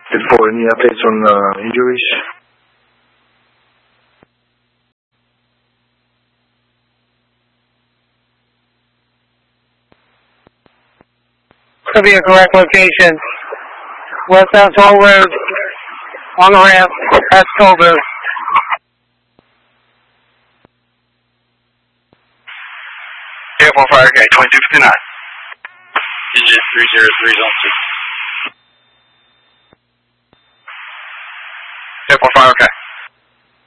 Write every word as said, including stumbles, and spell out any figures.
For any updates on uh, injuries? Could be a correct location. Westbound Toll Road, on the ramp, past Colbert. Airport Fire, okay, twenty-two fifty-nine. Digit three zero three, zone two. Airport Fire, okay.